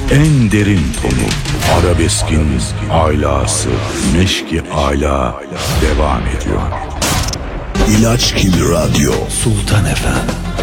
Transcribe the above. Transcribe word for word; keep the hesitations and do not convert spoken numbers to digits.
en derin tonu, arabeskin alası, meşki ala devam ediyor. İlaç gibi radyo. Sultan Efem.